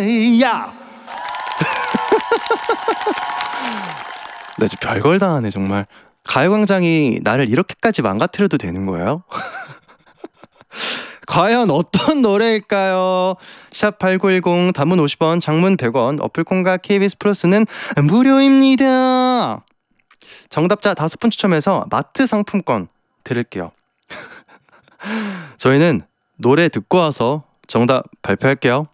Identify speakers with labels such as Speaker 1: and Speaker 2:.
Speaker 1: 노래야. 나 진짜 별걸 다 하네 정말. 가요광장이 나를 이렇게까지 망가뜨려도 되는 거예요? 과연 어떤 노래일까요? 샵8910 단문 50원 장문 100원 어플콘과 KBS 플러스는 무료입니다. 정답자 5분 추첨해서 마트 상품권 드릴게요. 저희는 노래 듣고 와서 정답 발표할게요.